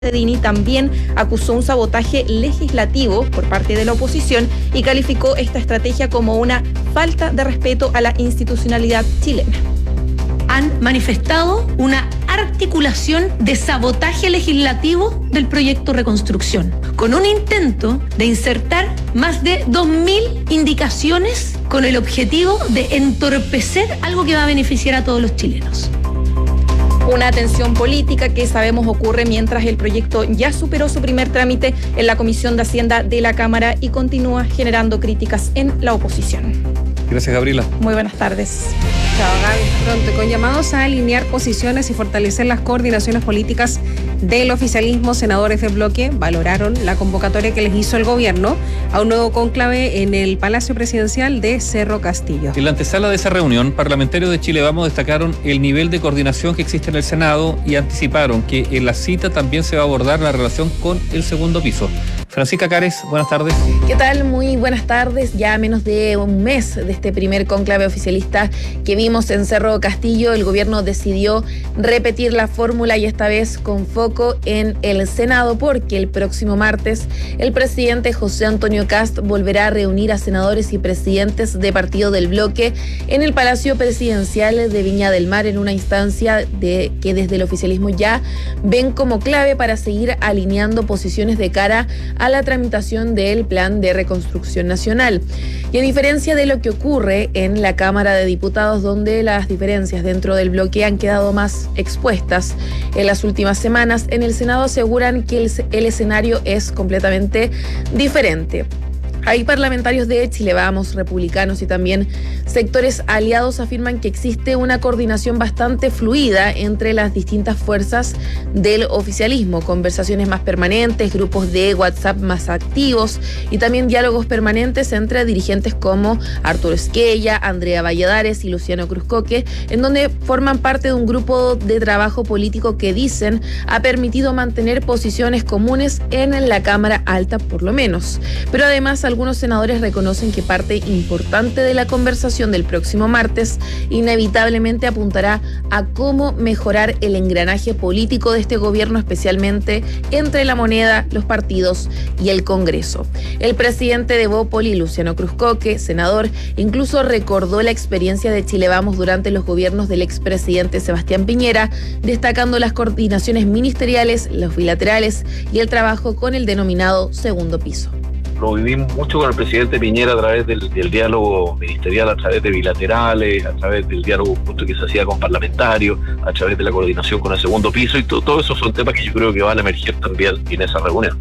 Dini también acusó un sabotaje legislativo por parte de la oposición y calificó esta estrategia como una falta de respeto a la institucionalidad chilena. Han manifestado una articulación de sabotaje legislativo del proyecto Reconstrucción, con un intento de insertar más de 2.000 indicaciones con el objetivo de entorpecer algo que va a beneficiar a todos los chilenos. Una tensión política que sabemos ocurre mientras el proyecto ya superó su primer trámite en la Comisión de Hacienda de la Cámara y continúa generando críticas en la oposición. Gracias, Gabriela. Muy buenas tardes. Chao, Gaby. Pronto, con llamados a alinear posiciones y fortalecer las coordinaciones políticas del oficialismo, senadores del bloque valoraron la convocatoria que les hizo el gobierno a un nuevo cónclave en el Palacio Presidencial de Cerro Castillo. En la antesala de esa reunión, parlamentarios de Chile Vamos destacaron el nivel de coordinación que existe en el Senado y anticiparon que en la cita también se va a abordar la relación con el segundo piso. Francisca Cares, buenas tardes. ¿Qué tal? Muy buenas tardes. Ya a menos de un mes de este primer cónclave oficialista que vimos en Cerro Castillo, el gobierno decidió repetir la fórmula y esta vez con foco en el Senado, porque el próximo martes el presidente José Antonio Kast volverá a reunir a senadores y presidentes de partido del bloque en el Palacio Presidencial de Viña del Mar, en una instancia que desde el oficialismo ya ven como clave para seguir alineando posiciones de cara a la tramitación del Plan de Reconstrucción Nacional. Y a diferencia de lo que ocurre en la Cámara de Diputados, donde las diferencias dentro del bloque han quedado más expuestas en las últimas semanas, en el Senado aseguran que el escenario es completamente diferente. Hay parlamentarios de Chile Vamos, republicanos y también sectores aliados afirman que existe una coordinación bastante fluida entre las distintas fuerzas del oficialismo, conversaciones más permanentes, grupos de WhatsApp más activos y también diálogos permanentes entre dirigentes como Arturo Esquella, Andrea Valladares y Luciano Cruzcoque, en donde forman parte de un grupo de trabajo político que dicen ha permitido mantener posiciones comunes en la Cámara Alta por lo menos. Pero además algunos senadores reconocen que parte importante de la conversación del próximo martes inevitablemente apuntará a cómo mejorar el engranaje político de este gobierno, especialmente entre la moneda, los partidos y el Congreso. El presidente de Bópoli, Luciano Cruzcoque, senador, incluso recordó la experiencia de Chile Vamos durante los gobiernos del expresidente Sebastián Piñera, destacando las coordinaciones ministeriales, los bilaterales y el trabajo con el denominado segundo piso. Lo vivimos mucho con el presidente Piñera a través del diálogo ministerial, a través de bilaterales, a través del diálogo justo que se hacía con parlamentarios, a través de la coordinación con el segundo piso, y todo eso son temas que yo creo que van a emerger también en esa reunión.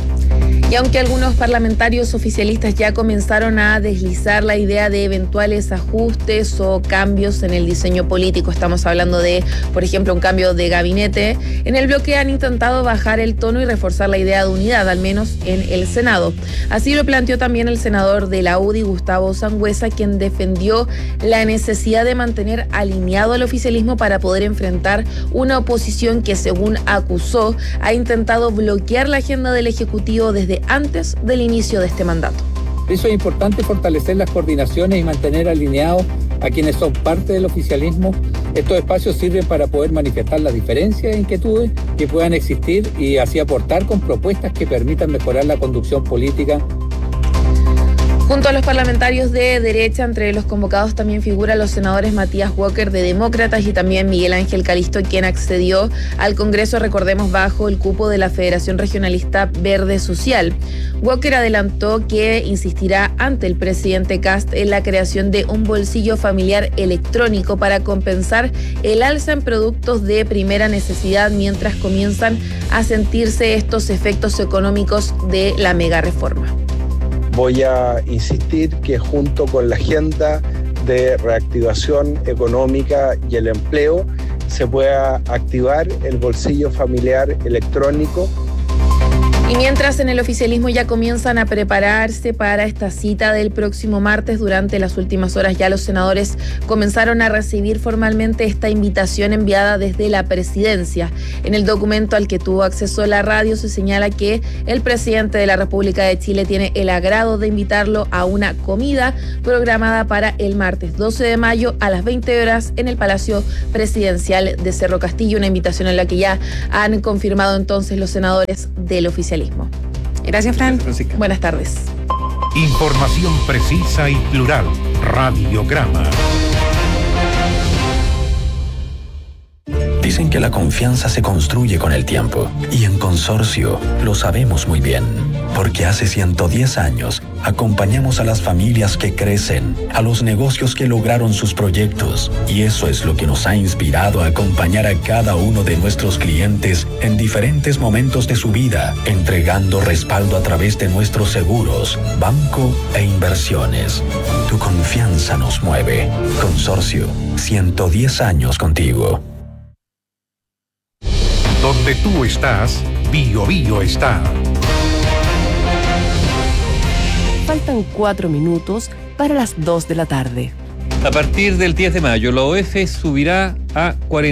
Y aunque algunos parlamentarios oficialistas ya comenzaron a deslizar la idea de eventuales ajustes o cambios en el diseño político, estamos hablando de, por ejemplo, un cambio de gabinete, en el bloque han intentado bajar el tono y reforzar la idea de unidad, al menos en el Senado. Así lo planteó también el senador de la UDI, Gustavo Sangüesa, quien defendió la necesidad de mantener alineado al oficialismo para poder enfrentar una oposición que, según acusó, ha intentado bloquear la agenda del Ejecutivo desde antes del inicio de este mandato. Eso es importante, fortalecer las coordinaciones y mantener alineados a quienes son parte del oficialismo. Estos espacios sirven para poder manifestar las diferencias e inquietudes que puedan existir y así aportar con propuestas que permitan mejorar la conducción política. Junto a los parlamentarios de derecha, entre los convocados también figuran los senadores Matías Walker de Demócratas y también Miguel Ángel Calisto, quien accedió al Congreso, recordemos, bajo el cupo de la Federación Regionalista Verde Social. Walker adelantó que insistirá ante el presidente Kast en la creación de un bolsillo familiar electrónico para compensar el alza en productos de primera necesidad mientras comienzan a sentirse estos efectos económicos de la mega reforma. Voy a insistir que junto con la agenda de reactivación económica y el empleo se pueda activar el bolsillo familiar electrónico. Y mientras en el oficialismo ya comienzan a prepararse para esta cita del próximo martes, durante las últimas horas ya los senadores comenzaron a recibir formalmente esta invitación enviada desde la presidencia. En el documento al que tuvo acceso la radio se señala que el presidente de la República de Chile tiene el agrado de invitarlo a una comida programada para el martes 12 de mayo a las 20 horas en el Palacio Presidencial de Cerro Castillo, una invitación en la que ya han confirmado entonces los senadores del oficialismo. Gracias, Fran. Buenas tardes. Información precisa y plural. Radiograma. Dicen que la confianza se construye con el tiempo. Y en Consorcio lo sabemos muy bien. Porque hace 110 años acompañamos a las familias que crecen, a los negocios que lograron sus proyectos. Y eso es lo que nos ha inspirado a acompañar a cada uno de nuestros clientes en diferentes momentos de su vida, entregando respaldo a través de nuestros seguros, banco e inversiones. Tu confianza nos mueve. Consorcio, 110 años contigo. Donde tú estás, BioBio está. Faltan 4 minutos para las 2 de la tarde. A partir del 10 de mayo, la OEF subirá a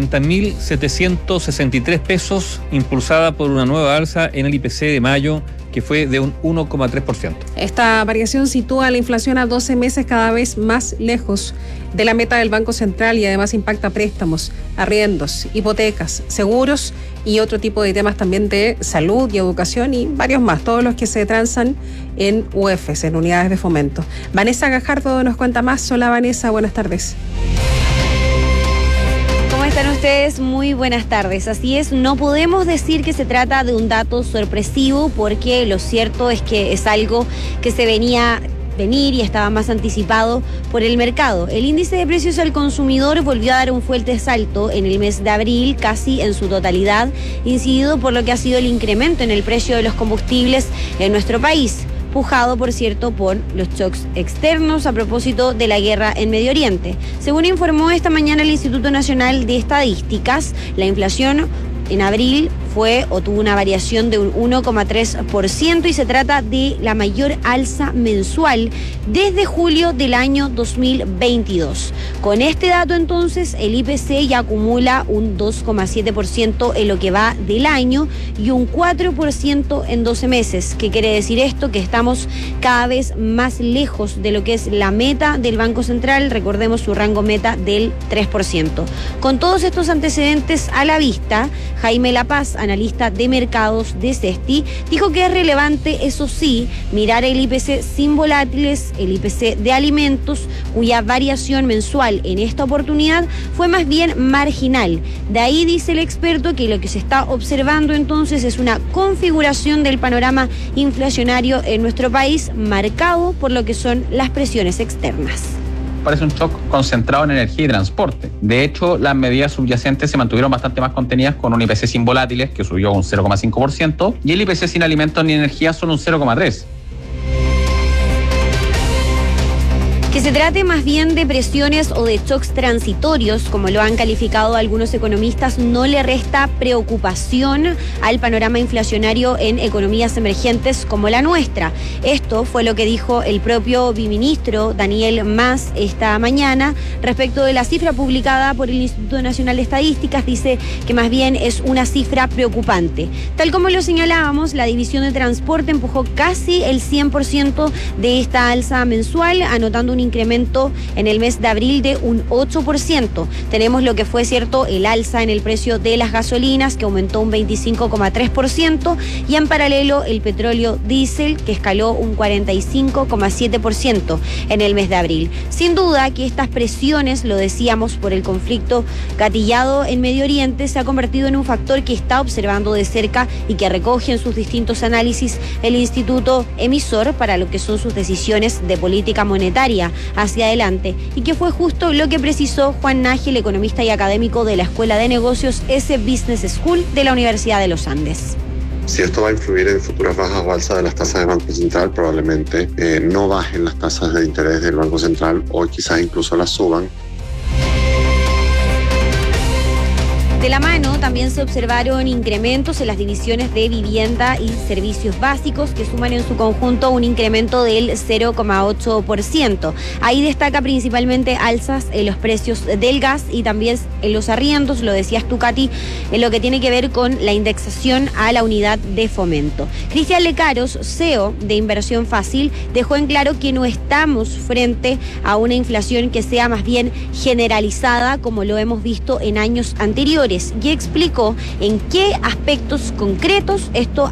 40.763 pesos, impulsada por una nueva alza en el IPC de mayo, que fue de un 1,3%. Esta variación sitúa la inflación a 12 meses cada vez más lejos de la meta del Banco Central y además impacta préstamos, arriendos, hipotecas, seguros y otro tipo de temas también de salud y educación y varios más, todos los que se transan en UEFs, en unidades de fomento. Vanessa Gajardo nos cuenta más. Hola Vanessa, buenas tardes. ¿Cómo están ustedes? Muy buenas tardes. Así es, no podemos decir que se trata de un dato sorpresivo porque lo cierto es que es algo que se venía venir y estaba más anticipado por el mercado. El índice de precios al consumidor volvió a dar un fuerte salto en el mes de abril, casi en su totalidad, incidido por lo que ha sido el incremento en el precio de los combustibles en nuestro país, pujado, por cierto, por los shocks externos a propósito de la guerra en Medio Oriente. Según informó esta mañana el Instituto Nacional de Estadísticas, la inflación en abril tuvo una variación de un 1,3% y se trata de la mayor alza mensual desde julio del año 2022. Con este dato entonces el IPC ya acumula un 2,7% en lo que va del año y un 4% en 12 meses. ¿Qué quiere decir esto? Que estamos cada vez más lejos de lo que es la meta del Banco Central, recordemos su rango meta del 3%. Con todos estos antecedentes a la vista, Jaime Lapaz, analista de mercados de CESTI, dijo que es relevante, eso sí, mirar el IPC sin volátiles, el IPC de alimentos, cuya variación mensual en esta oportunidad fue más bien marginal. De ahí dice el experto que lo que se está observando entonces es una configuración del panorama inflacionario en nuestro país marcado por lo que son las presiones externas. Parece un shock concentrado en energía y transporte. De hecho, las medidas subyacentes se mantuvieron bastante más contenidas, con un IPC sin volátiles que subió un 0,5% y el IPC sin alimentos ni energía solo un 0,3%. Que se trate más bien de presiones o de shocks transitorios, como lo han calificado algunos economistas, no le resta preocupación al panorama inflacionario en economías emergentes como la nuestra. Esto fue lo que dijo el propio viceministro Daniel Mas esta mañana respecto de la cifra publicada por el Instituto Nacional de Estadísticas. Dice que más bien es una cifra preocupante. Tal como lo señalábamos, la división de transporte empujó casi el 100% de esta alza mensual, anotando un incremento en el mes de abril de un 8%. Tenemos lo que fue cierto el alza en el precio de las gasolinas, que aumentó un 25,3%, y en paralelo el petróleo diésel, que escaló un 45,7% en el mes de abril. Sin duda que estas presiones, lo decíamos, por el conflicto gatillado en Medio Oriente, se ha convertido en un factor que está observando de cerca y que recoge en sus distintos análisis el instituto emisor para lo que son sus decisiones de política monetaria hacia adelante, y que fue justo lo que precisó Juan Nájel, economista y académico de la Escuela de Negocios S Business School de la Universidad de los Andes. Si esto va a influir en futuras bajas o alzas de las tasas del Banco Central, probablemente no bajen las tasas de interés del Banco Central o quizás incluso las suban. De la mano también se observaron incrementos en las divisiones de vivienda y servicios básicos, que suman en su conjunto un incremento del 0,8%. Ahí destaca principalmente alzas en los precios del gas y también en los arriendos, lo decías tú, Katy, en lo que tiene que ver con la indexación a la unidad de fomento. Cristian Lecaros, CEO de Inversión Fácil, dejó en claro que no estamos frente a una inflación que sea más bien generalizada, como lo hemos visto en años anteriores, y explicó en qué aspectos concretos esto